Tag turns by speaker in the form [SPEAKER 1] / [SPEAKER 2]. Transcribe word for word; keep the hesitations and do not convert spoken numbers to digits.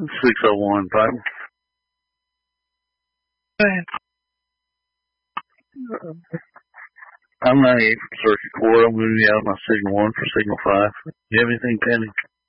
[SPEAKER 1] six oh one, Piper. I'm ninety-eight for circuit core. I'm going to be out of my signal one for signal five. Do you have anything pending?